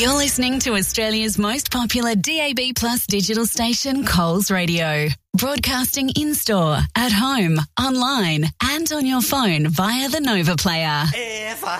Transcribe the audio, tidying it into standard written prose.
You're listening to Australia's most popular DAB Plus digital station, Coles Radio. Broadcasting in-store, at home, online and on your phone via the Nova Player. If I